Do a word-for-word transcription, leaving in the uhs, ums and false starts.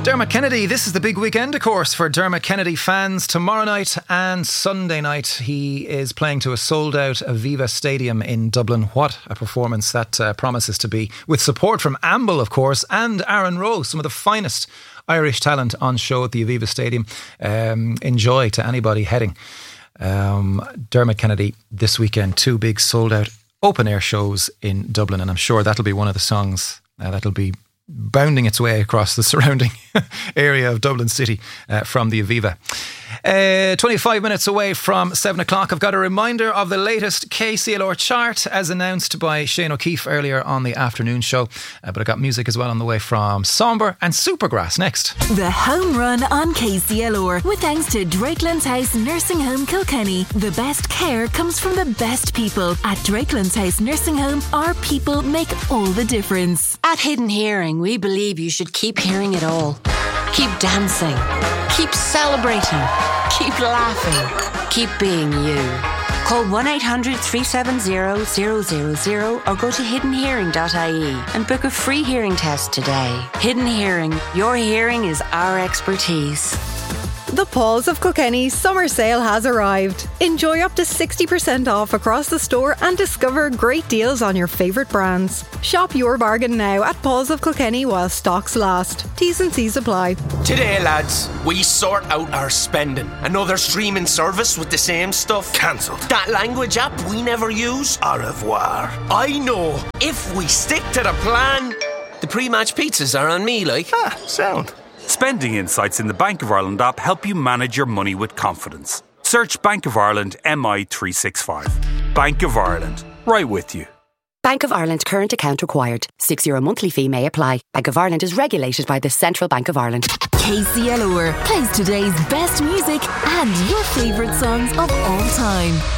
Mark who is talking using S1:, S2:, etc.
S1: Dermot Kennedy, this is the big weekend, of course, for Dermot Kennedy fans. Tomorrow night and Sunday night, he is playing to a sold-out Aviva Stadium in Dublin. What a performance that uh, promises to be, with support from Amble, of course, and Aaron Rowe, some of the finest Irish talent on show at the Aviva Stadium. Um, enjoy to anybody heading. Um, Dermot Kennedy this weekend, two big sold-out open-air shows in Dublin, and I'm sure that'll be one of the songs uh, that'll be bounding its way across the surrounding area of Dublin City uh, from the Aviva. Uh, twenty-five minutes away from seven o'clock, I've got a reminder of the latest K C L R chart as announced by Shane O'Keefe earlier on the afternoon show. Uh, but I've got music as well on the way from Somber and Supergrass next.
S2: The home run on K C L R with thanks to Drakelands House Nursing Home Kilkenny. The best care comes from the best people. At Drakelands House Nursing Home, our people make all the difference.
S3: At Hidden Hearing, we believe you should keep hearing it all. Keep dancing. Keep celebrating. Keep laughing. Keep being you. Call one eight hundred three seven zero zero zero zero or go to hidden hearing dot I E and book a free hearing test today. Hidden Hearing. Your hearing is our expertise.
S4: The Paws of Kilkenny summer sale has arrived. Enjoy up to sixty percent off across the store and discover great deals on your favourite brands. Shop your bargain now at Paws of Kilkenny while stocks last. T's and C's apply.
S5: Today, lads, we sort out our spending. Another streaming service with the same stuff? Cancelled. That language app we never use? Au revoir. I know. If we stick to the plan, the pre-match pizzas are on me, like.
S6: Ah, sound. Spending insights in the Bank of Ireland app help you manage your money with confidence. Search Bank of Ireland M I three sixty-five. Bank of Ireland, right with you.
S7: Bank of Ireland current account required. Six euro monthly fee may apply. Bank of Ireland is regulated by the Central Bank of Ireland.
S2: K C L R plays today's best music and your favourite songs of all time.